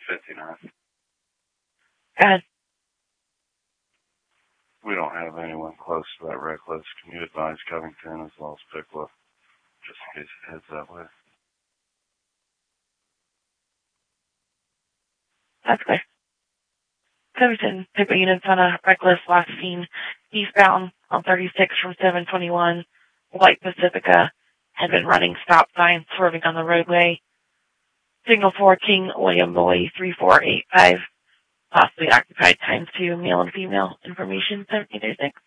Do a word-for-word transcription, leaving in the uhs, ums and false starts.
fifty-nine. Go ahead. We don't have anyone close to that reckless. Can you advise Covington as well as Pickla, just in case it heads that way? That's clear. Covington, Pickla units on a reckless last seen eastbound on thirty-six from seven twenty-one. White Pacifica had been running stop signs, swerving on the roadway. Signal for King William Boy three four eight five, possibly occupied times two, male and female, information seventeen thirty-six.